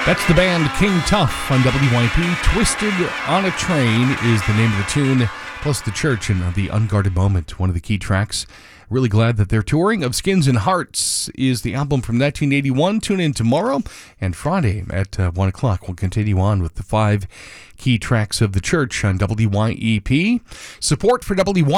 That's the band King Tough on WYP. Twisted on a Train is the name of the tune, plus The Church and The Unguarded Moment, one of the key tracks. Really glad that they're touring. Of Skins and Hearts is the album from 1981. Tune in tomorrow and Friday at 1 o'clock. We'll continue on with the 5 key tracks of The Church on WYEP. Support for WYEP